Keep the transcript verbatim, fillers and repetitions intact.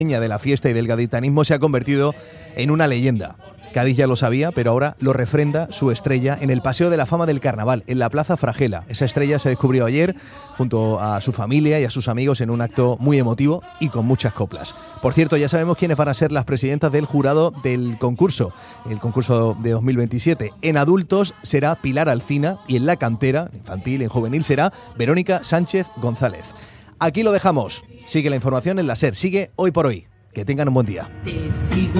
de la fiesta y del gaditanismo se ha convertido en una leyenda. Cádiz ya lo sabía, pero ahora lo refrenda su estrella en el Paseo de la Fama del Carnaval, en la Plaza Fragela. Esa estrella se descubrió ayer junto a su familia y a sus amigos en un acto muy emotivo y con muchas coplas. Por cierto, ya sabemos quiénes van a ser las presidentas del jurado del concurso, el concurso de dos mil veintisiete. En adultos será Pilar Alcina y en la cantera, en infantil, en juvenil, será Verónica Sánchez González. Aquí lo dejamos. Sigue la información en la SER. Sigue Hoy por Hoy. Que tengan un buen día.